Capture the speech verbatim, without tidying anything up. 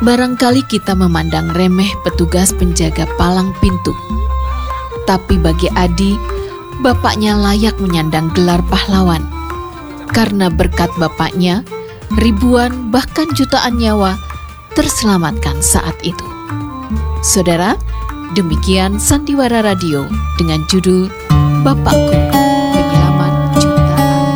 Barangkali kita memandang remeh petugas penjaga palang pintu. Tapi bagi Adi, bapaknya layak menyandang gelar pahlawan. Karena berkat bapaknya, ribuan bahkan jutaan nyawa terselamatkan saat itu. Saudara, demikian Sandiwara Radio dengan judul Bapakku.